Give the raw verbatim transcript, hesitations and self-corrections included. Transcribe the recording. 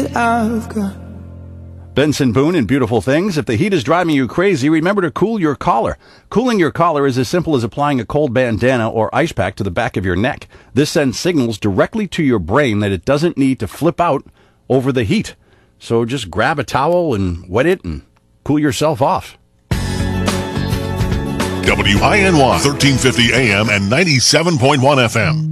I've got. Benson Boone in Beautiful Things. If the heat is driving you crazy, remember to cool your collar. Cooling your collar is as simple as applying a cold bandana or ice pack to the back of your neck. This sends signals directly to your brain that it doesn't need to flip out over the heat. So just grab a towel and wet it and cool yourself off. W I N Y, thirteen fifty A M and ninety-seven point one F M.